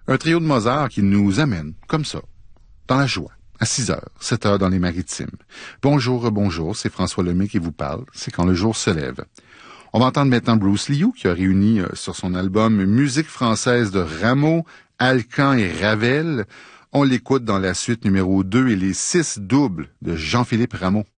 Un trio de Mozart qui nous amène, comme ça, dans la joie, à 6 heures, 7 heures dans les Maritimes. Bonjour, bonjour, c'est François Lemay qui vous parle, c'est quand le jour se lève. On va entendre maintenant Bruce Liu, qui a réuni sur son album Musique française de Rameau, Alcan et Ravel. On l'écoute dans la suite numéro 2 et les 6 doubles de Jean-Philippe Rameau.